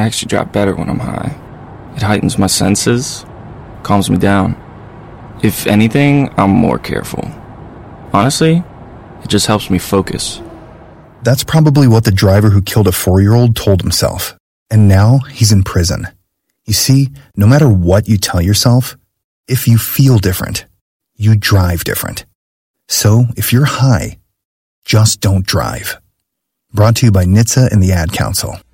actually drive better when I'm high. It heightens my senses, calms me down. If anything, I'm more careful. Honestly, it just helps me focus. That's probably what the driver who killed a 4-year-old told himself. And now he's in prison. You see, no matter what you tell yourself, if you feel different, you drive different. So if you're high, just don't drive. Brought to you by NHTSA and the Ad Council.